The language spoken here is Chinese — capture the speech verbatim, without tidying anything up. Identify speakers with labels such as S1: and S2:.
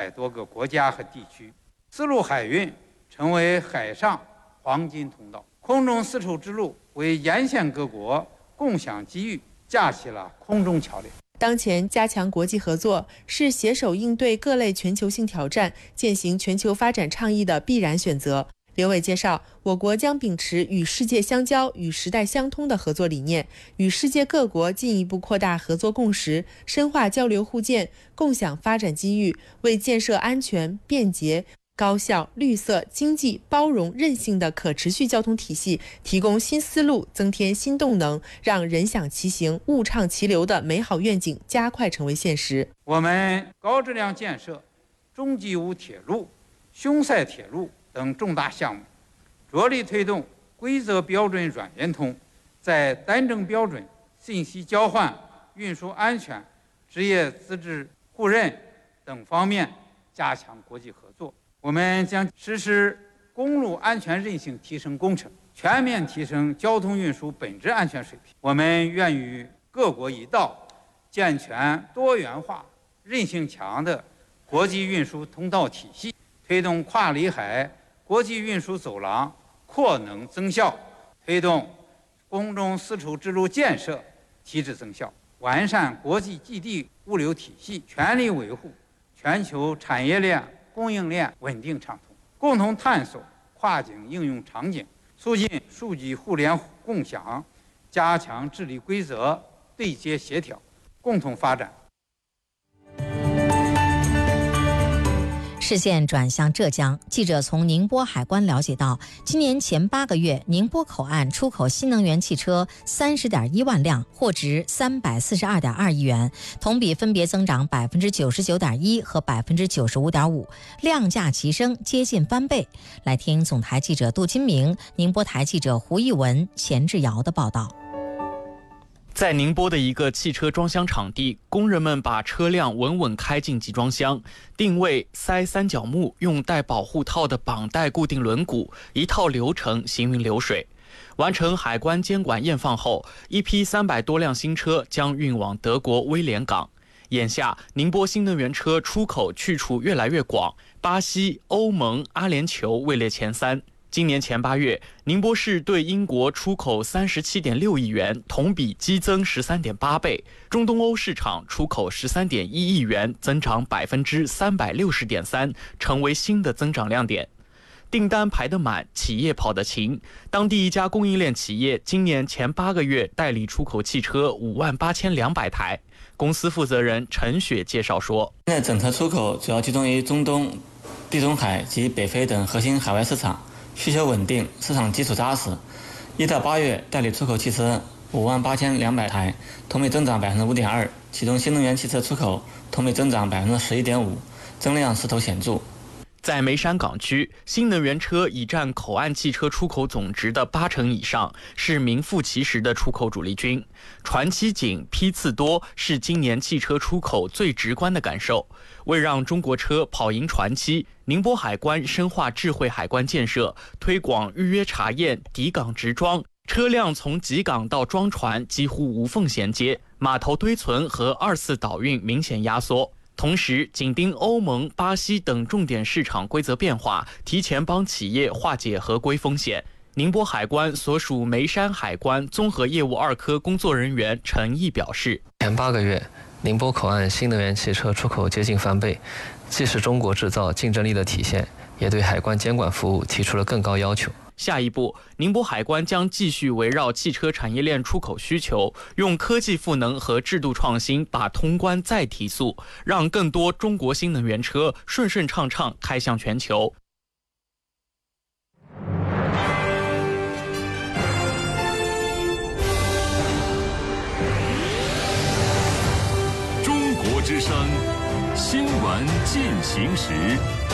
S1: 百多个国家和地区。丝路海运成为海上黄金通道，空中丝绸之路为沿线各国共享机遇架起了空中桥梁。
S2: 当前，加强国际合作是携手应对各类全球性挑战、践行全球发展倡议的必然选择。刘伟介绍，我国将秉持与世界相交、与时代相通的合作理念，与世界各国进一步扩大合作共识，深化交流互鉴，共享发展机遇，为建设安全、便捷、高效、绿色、经济、包容、韧性的可持续交通体系提供新思路，增添新动能，让人享其行、物畅其流的美好愿景加快成为现实。
S1: 我们高质量建设中吉武铁路、匈塞铁路等重大项目，着力推动规则标准软圆通，在单证标准、信息交换、运输安全、职业资质互认等方面加强国际合作。我们将实施公路安全韧性提升工程，全面提升交通运输本质安全水平。我们愿与各国一道，健全多元化、韧性强的国际运输通道体系，推动跨里海国际运输走廊扩能增效，推动空中丝绸之路建设提质增效，完善国际基地物流体系，全力维护全球产业链供应链稳定畅通，共同探索跨境应用场景，促进数据互联共享，加强治理规则对接协调，共同发展。
S3: 视线转向浙江，记者从宁波海关了解到，今年前八个月，宁波口岸出口新能源汽车三十点一万辆，货值三百四十二点二亿元，同比分别增长百分之九十九点一和百分之九十五点五，量价齐升，接近翻倍。来听总台记者杜金明、宁波台记者胡一文、钱志尧的报道。
S4: 在宁波的一个汽车装箱场地，工人们把车辆稳稳开进集装箱，定位、塞三角木，用带保护套的绑带固定轮毂，一套流程行云流水。完成海关监管验放后，一批三百多辆新车将运往德国威廉港。眼下，宁波新能源车出口去处越来越广，巴西、欧盟、阿联酋位列前三。今年前八月，宁波市对英国出口三十七点六亿元，同比激增十三点八倍；中东欧市场出口十三点一亿元，增长百分之三百六十点三，成为新的增长亮点。订单排得满，企业跑得勤。当地一家供应链企业今年前八个月代理出口汽车五万八千两百台。公司负责人陈雪介绍说：“
S5: 现在整车出口主要集中于中东、地中海及北非等核心海外市场。需求稳定，市场基础扎实。一到八月代理出口汽车五万八千两百台，同比增长百分之五点二，其中新能源汽车出口同比增长百分之十一点五，增量势头显著。
S4: 在梅山港区，新能源车已占口岸汽车出口总值的八成以上，是名副其实的出口主力军。船期紧、批次多，是今年汽车出口最直观的感受。为让中国车跑赢船期，宁波海关深化智慧海关建设，推广预约查验、抵港直装，车辆从集港到装船几乎无缝衔接，码头堆存和二次导运明显压缩。同时，紧盯欧盟、巴西等重点市场规则变化，提前帮企业化解合规风险。宁波海关所属梅山海关综合业务二科工作人员陈毅表示：
S6: 前八个月，宁波口岸新能源汽车出口接近翻倍，既是中国制造竞争力的体现，也对海关监管服务提出了更高要求。
S4: 下一步，宁波海关将继续围绕汽车产业链出口需求，用科技赋能和制度创新把通关再提速，让更多中国新能源车顺顺畅畅开向全球。
S7: 中国之声，新闻进行时。